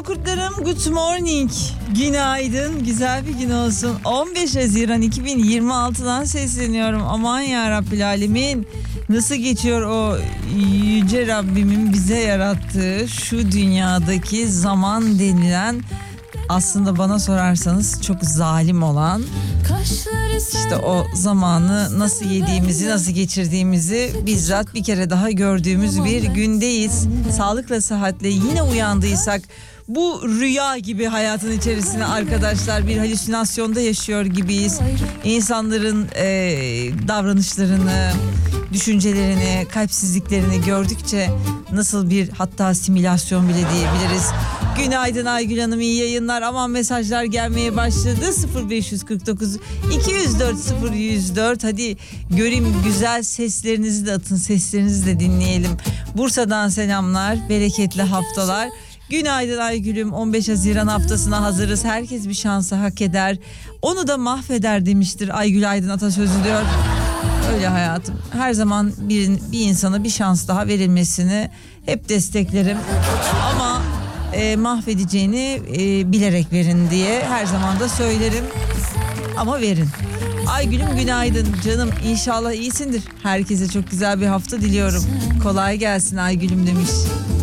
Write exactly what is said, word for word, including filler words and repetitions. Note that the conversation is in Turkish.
kurtlarım, good morning. Günaydın, güzel bir gün olsun. on beş Haziran iki bin yirmi altıdan sesleniyorum. Aman ya Rabbil Alemin. Nasıl geçiyor o yüce Rabbimin bize yarattığı şu dünyadaki zaman denilen, aslında bana sorarsanız çok zalim olan, işte o zamanı nasıl yediğimizi, nasıl geçirdiğimizi bizzat bir kere daha gördüğümüz bir gündeyiz. Sağlıkla, sıhhatle yine uyandıysak, bu rüya gibi hayatın içerisine arkadaşlar bir halüsinasyonda yaşıyor gibiyiz. İnsanların e, davranışlarını, düşüncelerini, kalpsizliklerini gördükçe nasıl bir, hatta simülasyon bile diyebiliriz. Günaydın Aygül Hanım, iyi yayınlar. Aman mesajlar gelmeye başladı. sıfır beş kırk dokuz iki yüz dört sıfır yüz dört. Hadi göreyim, güzel seslerinizi de atın, seslerinizi de dinleyelim. Bursa'dan selamlar, bereketli haftalar. Günaydın Aygül'üm, on beş Haziran haftasına hazırız. Herkes bir şansı hak eder, onu da mahveder demiştir Aygül Aydın atasözü diyor. Öyle hayatım. Her zaman bir, bir insana bir şans daha verilmesini hep desteklerim. Ama e, mahvedeceğini e, bilerek verin diye her zaman da söylerim. Ama verin. Aygül'üm günaydın canım, inşallah iyisindir. Herkese çok güzel bir hafta diliyorum. Kolay gelsin Aygül'üm demiş.